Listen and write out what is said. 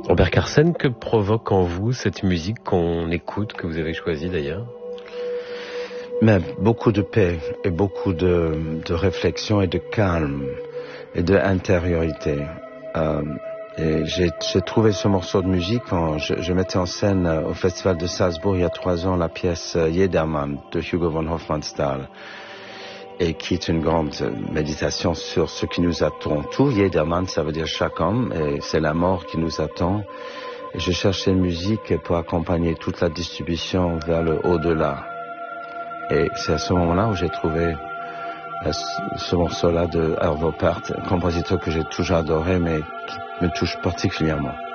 Robert Carsen, que provoque en vous cette musique qu'on écoute, que vous avez choisie d'ailleurs? Mais beaucoup de paix et beaucoup de réflexion et de calme et d'intériorité. Et j'ai trouvé ce morceau de musique quand je mettais en scène au Festival de Salzbourg il y a 3 ans la pièce Jedermann de Hugo von Hofmannsthal, et qui est une grande méditation sur ce qui nous attend. Tout Jedermann, ça veut dire chaque homme, et c'est la mort qui nous attend. Et je cherchais une musique pour accompagner toute la distribution vers le au-delà. Et c'est à ce moment-là où j'ai trouvé ce morceau-là de Arvo Pärt, un compositeur que j'ai toujours adoré, mais qui me touche particulièrement.